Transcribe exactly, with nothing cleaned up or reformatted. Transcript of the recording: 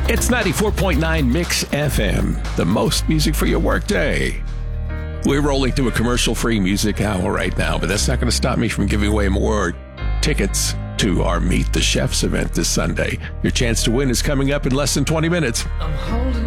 It's ninety-four point nine Mix F M, the most music for your workday. We're rolling through a commercial-free music hour right now, but that's not going to stop me from giving away more tickets to our Meet the Chefs event this Sunday. Your chance to win is coming up in less than twenty minutes. I'm holding